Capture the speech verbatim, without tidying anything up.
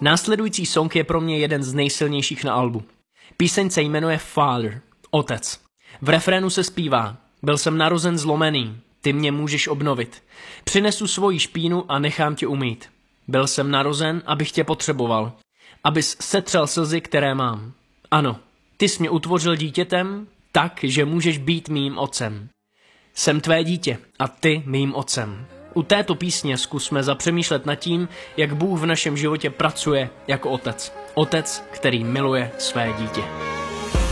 Následující song je pro mě jeden z nejsilnějších na albu. Píseň se jmenuje Father, Otec. V refrénu se zpívá: byl jsem narozen zlomený, ty mě můžeš obnovit. Přinesu svoji špínu a nechám tě umýt. Byl jsem narozen, abych tě potřeboval, abys setřel slzy, které mám. Ano, ty jsi mě utvořil dítětem, tak, že můžeš být mým otcem. Jsem tvé dítě a ty mým otcem. U této písně zkusme zapřemýšlet nad tím, jak Bůh v našem životě pracuje jako otec. Otec, který miluje své dítě.